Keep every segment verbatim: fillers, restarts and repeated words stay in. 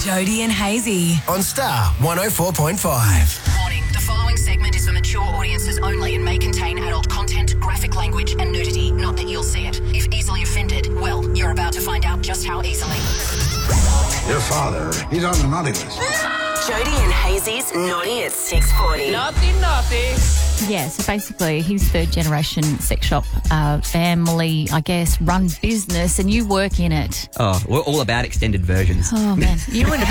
Jody and Hazy on Star one oh four point five. Warning, the following segment is for mature audiences only and may contain adult content, graphic language and nudity. Not that you'll see it. If easily offended, well, you're about to find out just how easily. Your father, he's on the naughty list. Jody and Hazy's Naughty at six forty. Naughty, naughty. Yeah, so basically he's third generation sex shop, uh, family, I guess, run business, and you work in it. Oh, we're all about extended versions. Oh, man. You would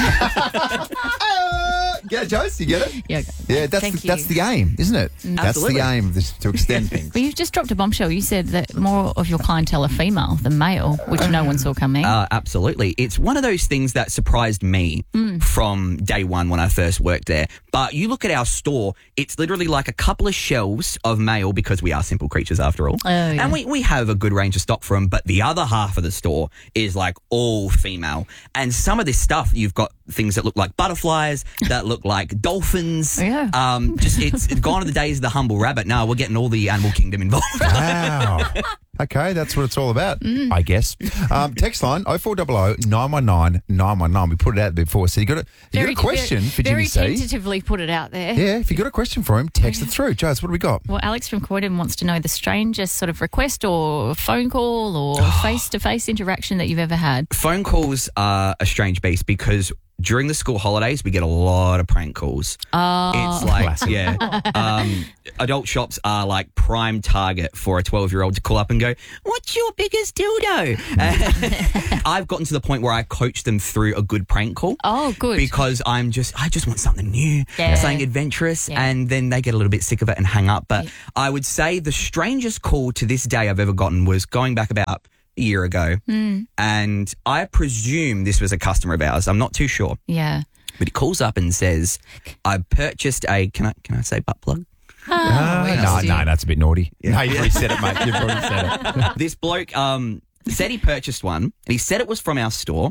Get it, Joyce? You get it? Yeah, Yeah, that's Thank the, you. that's the aim, isn't it? That's Absolutely. the aim, this, to extend things. But you've just dropped a bombshell. You said that more of your clientele are female than male, which no one saw coming. Uh, absolutely. It's one of those things that surprised me from day one when I first worked there. But you look at our store, it's literally like a couple of shelves of male because we are simple creatures after all. Oh, yeah. And we, we have a good range of stock for them, but the other half of the store is like all female. And some of this stuff, you've got things that look like butterflies, that look like dolphins. Yeah. Um, just it's, it's gone to the days of the humble rabbit. No, we're getting all the animal kingdom involved. Wow. Okay, that's what it's all about, I guess. Um, text line oh four hundred nine one nine nine one nine. We put it out before. So you got a, you got a question very, for very Jimmy C? tentatively put it out there. Yeah, if you got a question for him, text it through. Joyce, what do we got? Well, Alex from Croydon wants to know the strangest sort of request or phone call or face-to-face interaction that you've ever had. Phone calls are a strange beast because during the school holidays, we get a lot of prank calls. Oh. It's like, Classic. yeah. Um, adult shops are like prime target for a twelve-year-old to call up and go, what's your biggest dildo? Uh, I've gotten to the point where I coach them through a good prank call. Oh, good. Because I'm just, I just want something new, Yeah. something adventurous, Yeah. and then they get a little bit sick of it and hang up. But Yeah. I would say the strangest call to this day I've ever gotten was going back about a year ago, Mm. and I presume this was a customer of ours. I'm not too sure, Yeah. but he calls up and says, "I purchased a can I can I say butt plug?" Ah, wait, no, that's no, you. that's a bit naughty. No, you've already said it, mate. You've already said it. This bloke um, said he purchased one, and he said it was from our store,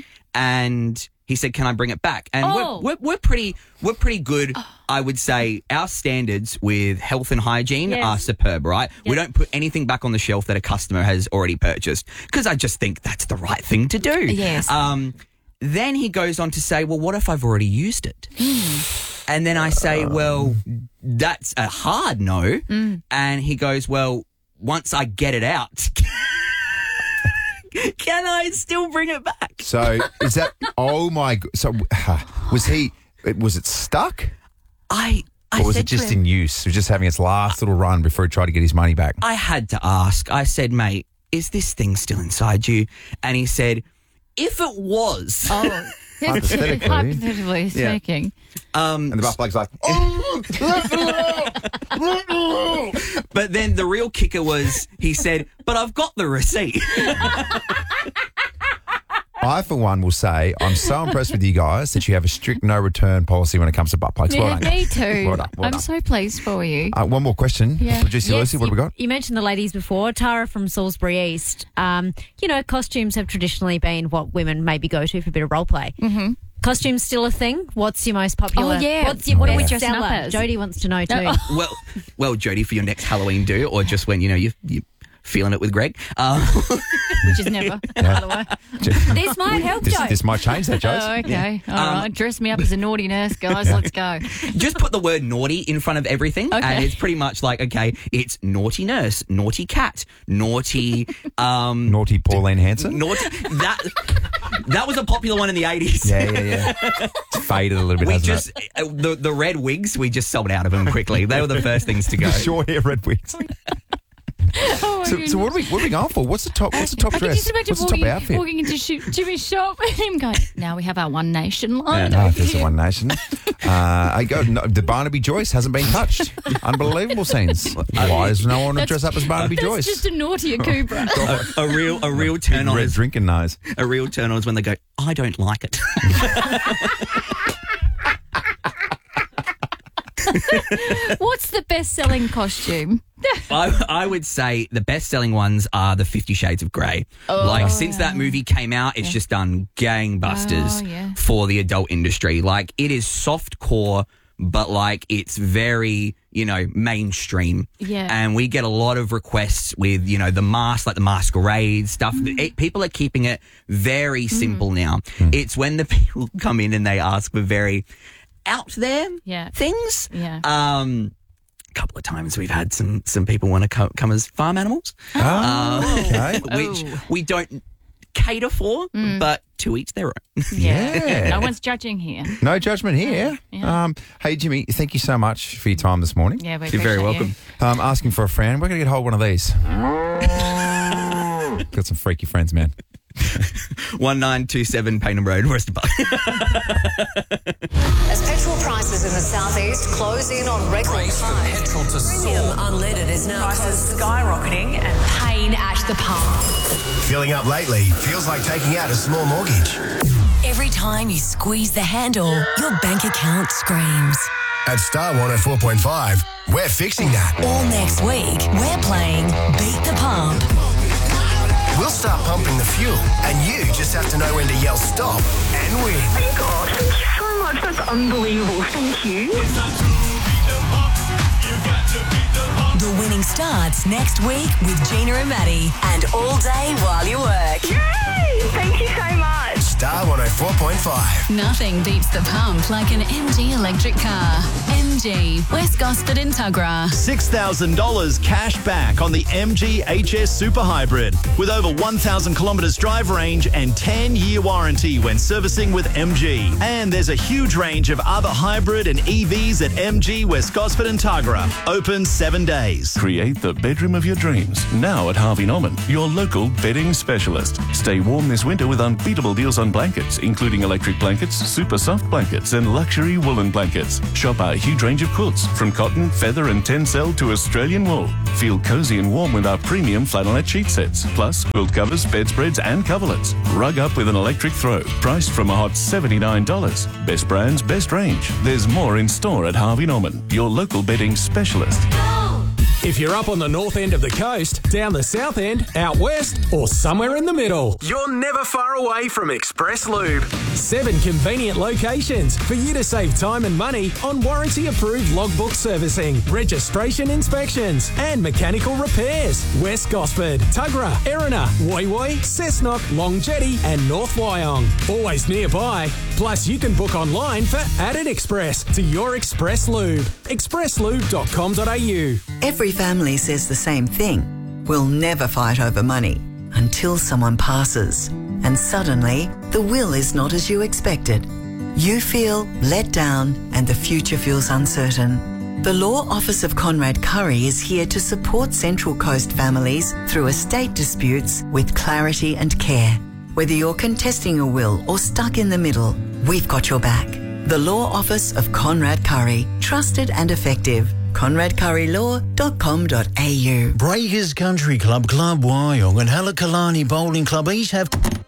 and he said, "Can I bring it back?" And Oh. we're, we're we're pretty we're pretty good. I would say our standards with health and hygiene Yes. are superb, right? We don't put anything back on the shelf that a customer has already purchased because I just think that's the right thing to do. Yes. Um, then he goes on to say, "Well, what if I've already used it?" And then I say, "Well, that's a hard no." And he goes, "Well, once I get it out." Can I still bring it back? So is that, oh my, g- so uh, was he, was it stuck? I, I Or was said it just to him, in use? It was just having its last little run before he tried to get his money back? I had to ask. I said, "Mate, is this thing still inside you?" And he said, "If it was." Oh. Hypothetically. Hypothetically Yeah. speaking. Um, And the butt plug's like, but then the real kicker was he said, "But I've got the receipt." I, for one, will say I'm so impressed with you guys that you have a strict no return policy when it comes to butt plugs. Well Yeah, done. me too. Well done, well I'm done. so pleased for you. Uh, one more question. Yeah. Producer Yes, Lucy, what you, have we got? you mentioned the ladies before. Tara from Salisbury East. Um, you know, costumes have traditionally been what women maybe go to for a bit of role play. Mm-hmm. Costumes still a thing? What's your most popular? Oh, yeah. What's your What are best we dressing up seller? as? Jody wants to know too. well, well, Jody, for your next Halloween do, or just when you know you you feeling it with Greg. Um, Which is never, by the way. This might help, This, Joe. this might change that, Joyce. Oh, okay. All Um, right. Dress me up as a naughty nurse, guys. Let's go. just put the word naughty in front of everything, Okay. and it's pretty much like, okay, it's naughty nurse, naughty cat, naughty, um, Naughty Pauline Hanson? naughty. That that was a popular one in the eighties. Yeah, yeah, yeah. It's faded a little bit, We hasn't just uh, the the red wigs. We just sold out of them quickly. They were the first things to go. it? Short hair, red wigs. Oh, my So, goodness. so what are we what are we going for? What's the top what's the top I can dress? just imagine What's the top walking, outfit? walking into Sh- Jimmy's shop and him going, now we have our One Nation line. Ah, over there's the here." One Nation. Uh, I go. No, the Barnaby Joyce hasn't been touched. Unbelievable scenes. Why does no one That's- dress up as Barnaby That's Joyce? just a naughtier Cooper. a, a real a real turn on Red is drinking nose. a real turn on is when they go, "I don't like it." What's the best-selling costume? I, I would say the best-selling ones are the Fifty Shades of Grey. Oh, like, since yeah. that movie came out, it's just done gangbusters Oh, yeah. for the adult industry. Like, it is soft core but like it's very, you know, mainstream. Yeah. And we get a lot of requests with, you know, the mask, like the masquerade stuff. Mm. It, people are keeping it very simple now. It's when the people come in and they ask for very out there Yeah. things. Yeah. Um, a couple of times we've had some some people want to co- come as farm animals, Oh, okay. which Oh. we don't cater for, but to each their own. Yeah. No one's judging here. No judgment here. Yeah. Um, hey, Jimmy, thank you so much for your time this morning. Yeah, we You're very appreciate welcome. you. Um, asking for a friend. We're going to get hold of one of these. Got some freaky friends, man. one nine two seven Paynham Road, West Buck. As petrol prices in the southeast close in on record highs, Petrol to premium unleaded is now prices skyrocketing and pain at the pump. Filling up lately feels like taking out a small mortgage. Every time you squeeze the handle, your bank account screams. At Star one oh four point five, we're fixing that. All next week, we're playing Beat the Pump. We'll start pumping the fuel, and you just have to know when to yell stop and win. Oh my God, thank you so much. That's unbelievable. Thank you. The winning starts next week with Gina and Maddie, and all day while you work. Yay! Thank you so much. Star one oh four point five. Nothing beats the pump like an M G electric car. M G, West Gosford and Tuggerah. six thousand dollars cash back on the M G H S Super Hybrid with over one thousand kilometres drive range and ten year warranty when servicing with M G. And there's a huge range of other hybrid and E Vs at M G West Gosford and Tuggerah. Open seven days. Create the bedroom of your dreams. Now at Harvey Norman, your local bedding specialist. Stay warm this winter with unbeatable deals on blankets, including electric blankets, super soft blankets, and luxury woolen blankets. Shop our huge range of quilts, from cotton, feather, and tencel to Australian wool. Feel cozy and warm with our premium flannelette sheet sets, plus quilt covers, bedspreads, and coverlets. Rug up with an electric throw, priced from a hot seventy-nine dollars. Best brands, best range. There's more in store at Harvey Norman, your local bedding specialist. If you're up on the north end of the coast, down the south end, out west, or somewhere in the middle, you're never far away from Express Lube. Seven convenient locations for you to save time and money on warranty-approved logbook servicing, registration inspections, and mechanical repairs. West Gosford, Tuggerah, Erina, Woy Woy, Cessnock, Long Jetty, and North Wyong. Always nearby. Plus, you can book online for Added Express to your Express Lube. express lube dot com dot a u. Every family says the same thing. We'll never fight over money until someone passes. And suddenly, the will is not as you expected. You feel let down and the future feels uncertain. The Law Office of Conrad Curry is here to support Central Coast families through estate disputes with clarity and care. Whether you're contesting a will or stuck in the middle, we've got your back. The Law Office of Conrad Curry. Trusted and effective. conrad curry law dot com dot a u. Breakers Country Club, Club Wyong and Halakalani Bowling Club each have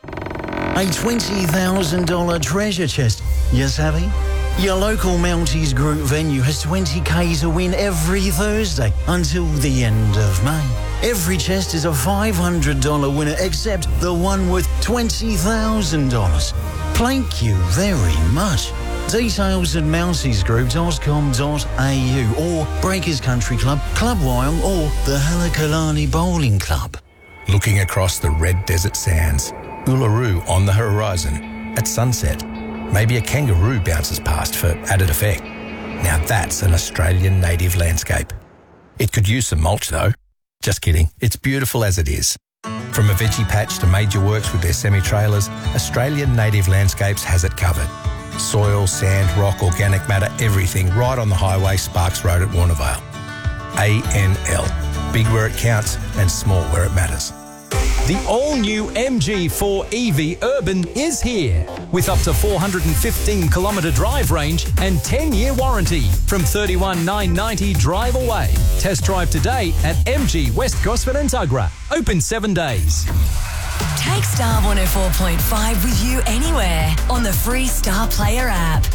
a twenty thousand dollars treasure chest. You savvy? Your local Mounties Group venue has twenty K to win every Thursday until the end of May. Every chest is a five hundred dollars winner except the one with twenty thousand dollars. Thank you very much. Details at mounties group dot com dot a u or Breakers Country Club, Club Wyong or the Halakalani Bowling Club. Looking across the red desert sands, Uluru on the horizon, at sunset, maybe a kangaroo bounces past for added effect. Now that's an Australian native landscape. It could use some mulch though. Just kidding, it's beautiful as it is. From a veggie patch to major works with their semi-trailers, Australian Native Landscapes has it covered. Soil, sand, rock, organic matter, everything right on the highway Sparks Road at Warnervale. A N L. Big where it counts and small where it matters. The all-new M G four E V Urban is here with up to four hundred fifteen kilometre drive range and ten year warranty from thirty-one thousand nine hundred ninety dollars drive away. Test drive today at M G West Gosford and Tuggerah. Open seven days. Take Star one oh four point five with you anywhere on the free Star Player app.